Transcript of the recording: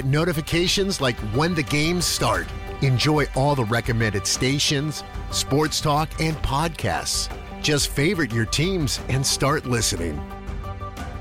notifications like when the games start. Enjoy all the recommended stations, sports talk, and podcasts. Just favorite your teams and start listening.